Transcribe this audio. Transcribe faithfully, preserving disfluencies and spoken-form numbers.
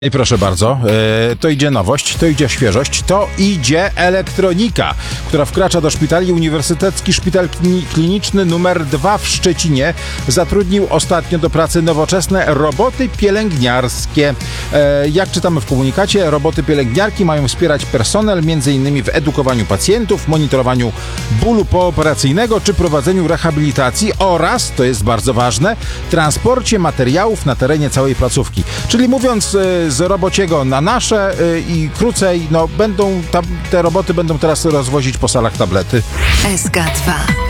I proszę bardzo, e, to idzie nowość, to idzie świeżość, to idzie elektronika, która wkracza do szpitali. Uniwersytecki Szpital Kliniczny numer dwa w Szczecinie zatrudnił ostatnio do pracy nowoczesne roboty pielęgniarskie. E, jak czytamy w komunikacie, roboty pielęgniarki mają wspierać personel m.in. w edukowaniu pacjentów, monitorowaniu bólu pooperacyjnego czy prowadzeniu rehabilitacji oraz, to jest bardzo ważne, transporcie materiałów na terenie całej placówki. Czyli mówiąc e, z robociego na nasze y, i krócej, no będą tam, te roboty będą teraz rozwozić po salach tablety. S K dwa.